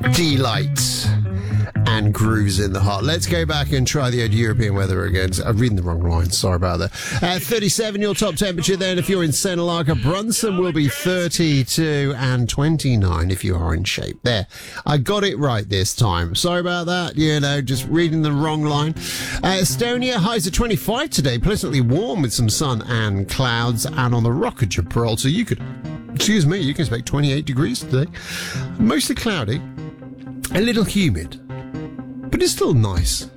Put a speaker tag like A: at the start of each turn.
A: Delight and grooves in the heart. Let's go back and try the old European weather again. I'm reading the wrong line. Sorry about that. 37, your top temperature then. If you're in Senalaga, Brunson will be 32 and 29 if you are in shape. There. I got it right this time. Sorry about that. Just reading the wrong line. Estonia, highs of 25 today. Pleasantly warm with some sun and clouds. And on the Rock of Gibraltar, you can expect 28 degrees today. Mostly cloudy. A little humid. But it's still nice.